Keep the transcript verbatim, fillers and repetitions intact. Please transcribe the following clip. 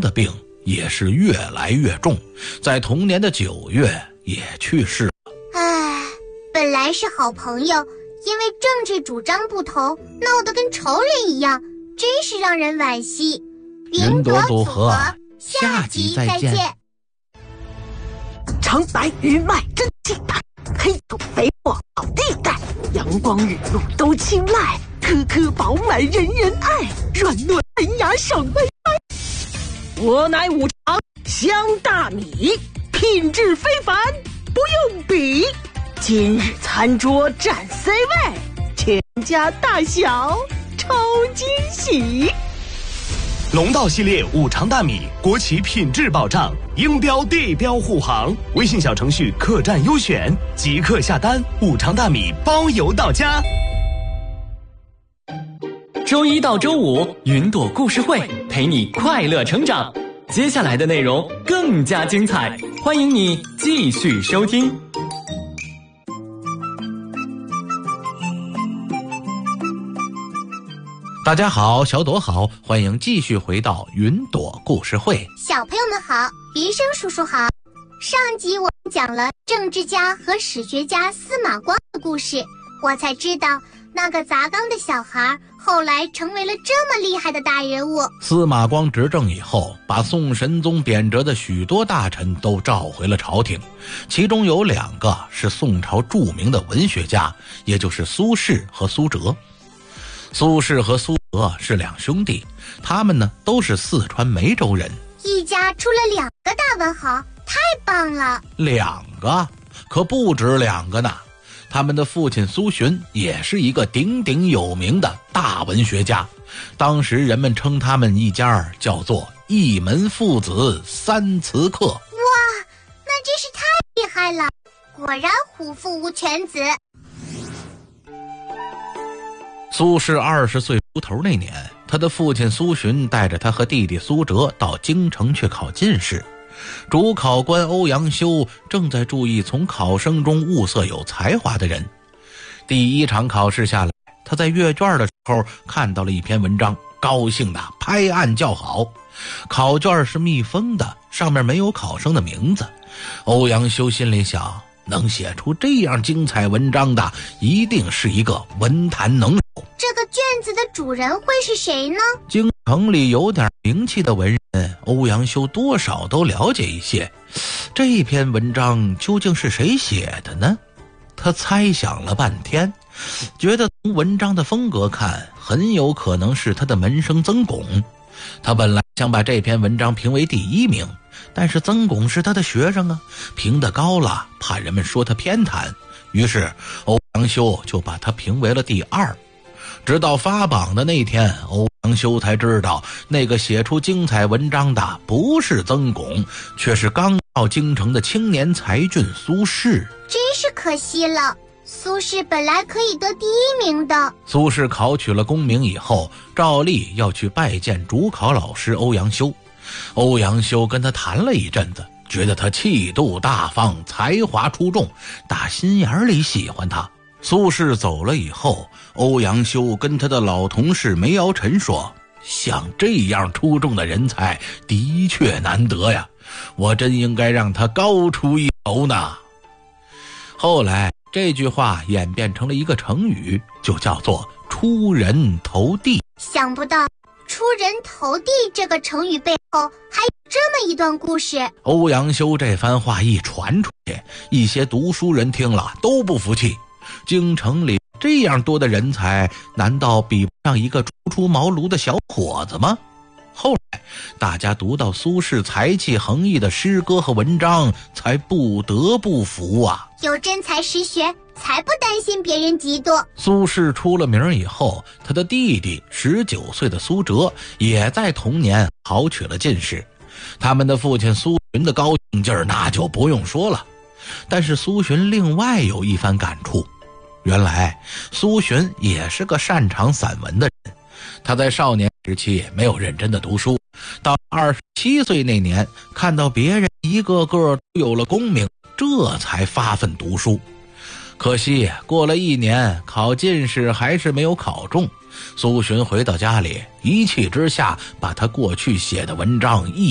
的病也是越来越重，在同年的九月也去世了。 唉，本来是好朋友，因为政治主张不同，闹得跟仇人一样，真是让人惋惜。 云朵组合，下集再见。 长白鱼脉真气派，黑土肥沃好地带，阳光雨露都青睐，颗颗饱满人人爱，软糯嫩芽爽微开。我乃五常香大米，品质非凡，不用比。今日餐桌占 C 位，全家大小超惊喜。 龙道系列五常大米，国企品质保障，应标地标护航。微信小程序客栈优选，即刻下单，五常大米包邮到家。 周一到周五，云朵故事会陪你快乐成长。接下来的内容更加精彩，欢迎你继续收听。 大家好，小朵好，欢迎继续回到云朵故事会。 小朋友们好，云生叔叔好。上集我们讲了政治家和史学家司马光的故事，我才知道那个砸缸的小孩后来成为了这么厉害的大人物。 司马光执政以后，把宋神宗贬谪的许多大臣都召回了朝廷，其中有两个是宋朝著名的文学家，也就是苏轼和苏辙。苏轼和苏辙是两兄弟，他们呢都是四川梅州人， 一家出了两个大文豪，太棒了。 两个可不止两个呢，他们的父亲苏洵也是一个鼎鼎有名的大文学家，当时人们称他们一家叫做一门父子三词客。哇， 那真是太厉害了，果然虎父无犬子。 苏轼二十岁出头那年，他的父亲苏洵带着他和弟弟苏辙到京城去考进士。主考官欧阳修正在注意从考生中物色有才华的人。第一场考试下来，他在阅卷的时候看到了一篇文章，高兴地拍案叫好。考卷是密封的，上面没有考生的名字。欧阳修心里想，能写出这样精彩文章的一定是一个文坛能手。 这个卷子的主人会是谁呢？ 京城里有点名气的文人，欧阳修多少都了解一些。这篇文章究竟是谁写的呢？他猜想了半天，觉得从文章的风格看，很有可能是他的门生曾巩。他本来想把这篇文章评为第一名，但是曾巩是他的学生啊，评得高了怕人们说他偏袒，于是欧阳修就把他评为了第二。直到发榜的那天，欧阳修才知道那个写出精彩文章的不是曾巩，却是刚到京城的青年才俊苏轼。 真是可惜了，苏轼本来可以得第一名的。 苏轼考取了功名以后，照例要去拜见主考老师欧阳修。欧阳修跟他谈了一阵子，觉得他气度大方，才华出众，打心眼里喜欢他。苏轼走了以后，欧阳修跟他的老同事梅尧臣说，像这样出众的人才的确难得呀，我真应该让他高出一筹呢。后来这句话演变成了一个成语，就叫做出人头地。 想不到出人头地这个成语背后还有这么一段故事。 欧阳修这番话一传出去，一些读书人听了都不服气，京城里这样多的人才，难道比不上一个初出茅庐的小伙子吗？后来大家读到苏轼才气横溢的诗歌和文章，才不得不服啊。 有真才实学，才不担心别人嫉妒。 苏轼出了名以后，他的弟弟十九岁的苏辙也在同年考取了进士。他们的父亲苏洵的高兴劲儿那就不用说了。但是苏洵另外有一番感触，原来苏洵也是个擅长散文的人。他在少年时期没有认真的读书，到二十七岁那年，看到别人一个个都有了功名，这才发奋读书。可惜过了一年，考进士还是没有考中。苏洵回到家里，一气之下把他过去写的文章一